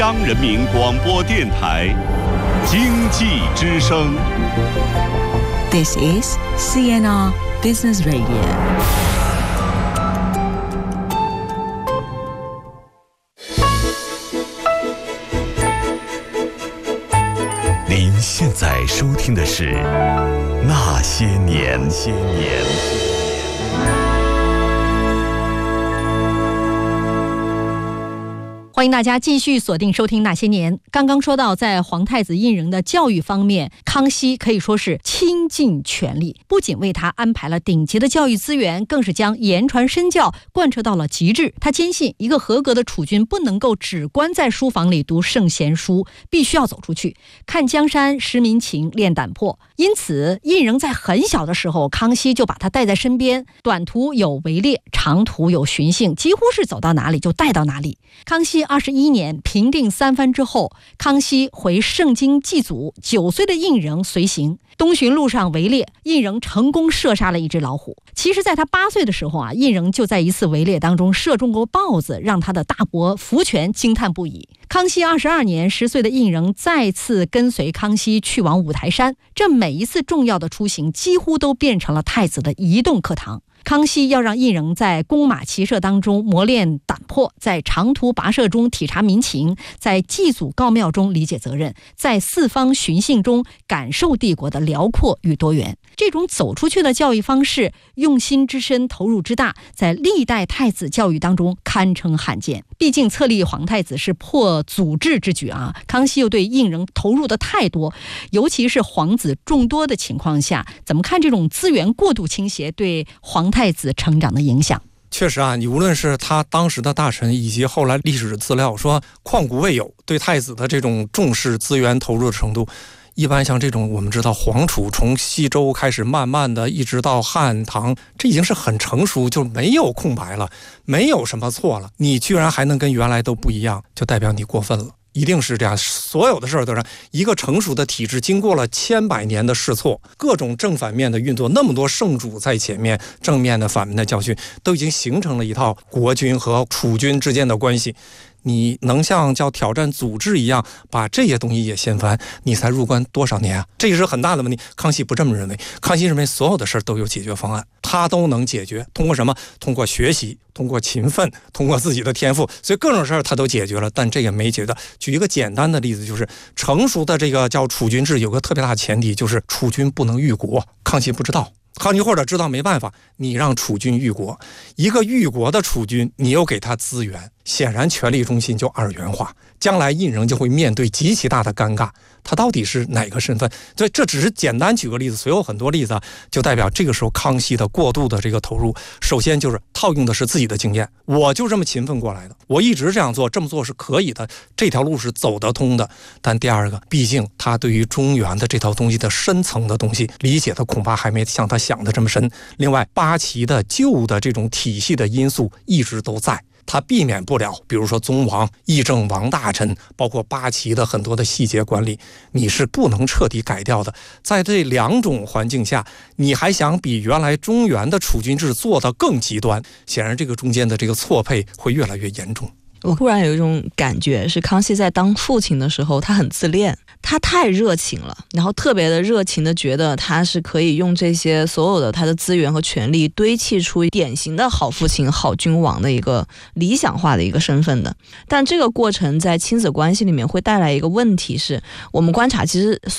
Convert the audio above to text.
央人民广播电台经济之声。 This is CNR Business Radio。 您现在收听的是《那些年》。 欢迎大家继续锁定收听那些年。刚刚说到，在皇太子胤禛的教育方面，康熙可以说是倾尽全力，不仅为他安排了顶级的教育资源，更是将言传身教贯彻到了极致。他坚信一个合格的储君不能够只关在书房里读圣贤书，必须要走出去，看江山，识民情，练胆魄。因此胤禛在很小的时候，康熙就把他带在身边，短途有围猎，长途有巡幸，几乎是走到哪里就带到哪里。康熙21年平定三藩之后，康熙回盛京祭祖，9岁的胤禛随行。东巡路上围猎，胤禛成功射杀了一只老虎。其实在他8岁的时候胤禛就在一次围猎当中射中过豹子，让他的大伯福全惊叹不已。康熙22年10岁的胤禛再次跟随康熙去往五台山，这每一次重要的出行几乎都变成了太子的移动课堂。康熙要让胤禛在弓马骑射当中磨练胆魄，在长途跋涉中体察民情，在祭祖告庙中理解责任，在四方巡幸中感受帝国的辽阔与多元。这种走出去的教育方式，用心之深，投入之大，在历代太子教育当中堪称罕见。毕竟册立皇太子是破祖制之举康熙又对胤禛投入的太多，尤其是皇子众多的情况下，怎么看这种资源过度倾斜对皇太子成长的影响？ 确实你无论是他当时的大臣，以及后来历史资料说旷古未有，对太子的这种重视资源投入的程度，一般像这种我们知道皇储从西周开始慢慢的一直到汉唐，这已经是很成熟，就没有空白了，没有什么错了，你居然还能跟原来都不一样，就代表你过分了。一定是这样，所有的事儿都是一个成熟的体制，经过了千百年的试错，各种正反面的运作，那么多圣主在前面，正面的反面的教训，都已经形成了一套国君和储君之间的关系。你能像叫挑战祖制一样把这些东西也掀翻，你才入关多少年啊？这是很大的问题。康熙不这么认为，康熙认为所有的事儿都有解决方案，他都能解决。通过什么？通过学习，通过勤奋，通过自己的天赋，所以各种事儿他都解决了，但这个没解决。举一个简单的例子，就是成熟的这个叫储君制有个特别大的前提，就是储君不能御国。康熙不知道，康熙或者知道没办法，你让储君御国，一个御国的储君，你又给他资源，显然权力中心就二元化，将来胤禛就会面对极其大的尴尬，他到底是哪个身份？所以这只是简单举个例子，所有很多例子就代表这个时候康熙的过度的这个投入。首先就是套用的是自己的经验，我就这么勤奋过来的，我一直这样做，这么做是可以的，这条路是走得通的。但第二个，毕竟他对于中原的这套东西的深层的东西理解的恐怕还没像他想的这么深。另外，八旗的旧的这种体系的因素一直都在，他避免不了，比如说宗王、议政王大臣，包括八旗的很多的细节管理，你是不能彻底改掉的。在这两种环境下，你还想比原来中原的储君制做得更极端，显然这个中间的这个错配会越来越严重。 我突然有一种感觉，是康熙在当父亲的时候，他很自恋，他太热情了，然后特别的热情的觉得他是可以用这些所有的他的资源和权力堆砌出典型的好父亲、好君王的一个理想化的一个身份的。但这个过程在亲子关系里面会带来一个问题是，我们观察其实